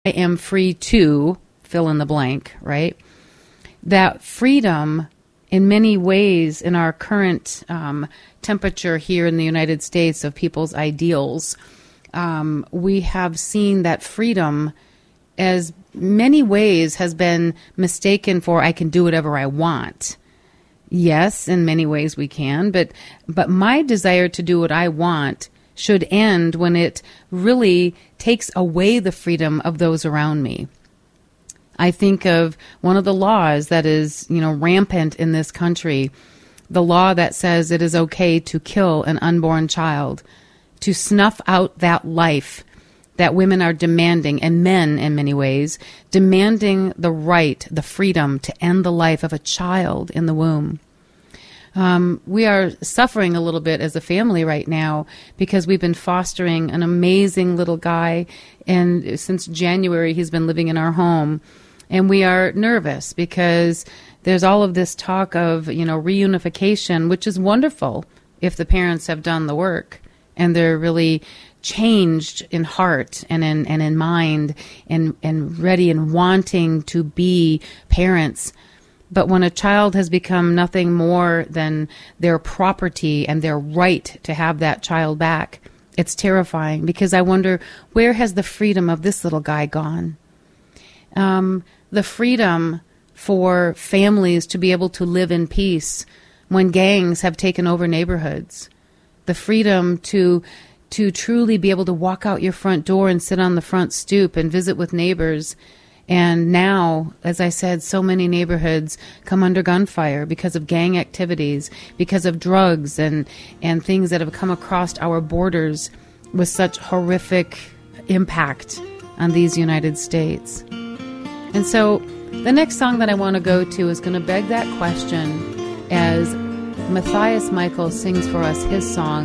I am free to fill in the blank, right? That freedom, in many ways, in our current temperature here in the United States of people's ideals, we have seen that freedom, as many ways, has been mistaken for I can do whatever I want. Yes, in many ways we can, but my desire to do what I want should end when it really takes away the freedom of those around me. I think of one of the laws that is, rampant in this country, the law that says it is okay to kill an unborn child, to snuff out that life that women are demanding, and men in many ways, demanding the right, the freedom to end the life of a child in the womb. We are suffering a little bit as a family right now because we've been fostering an amazing little guy, and since January he's been living in our home. And we are nervous because there's all of this talk of, reunification, which is wonderful if the parents have done the work and they're really changed in heart and in mind and ready and wanting to be parents. But when a child has become nothing more than their property and their right to have that child back, it's terrifying because I wonder, where has the freedom of this little guy gone? The freedom for families to be able to live in peace when gangs have taken over neighborhoods. The freedom to truly be able to walk out your front door and sit on the front stoop and visit with neighbors. And now, as I said, so many neighborhoods come under gunfire because of gang activities, because of drugs and things that have come across our borders with such horrific impact on these United States. And so the next song that I want to go to is going to beg that question as Matthias Michael sings for us his song,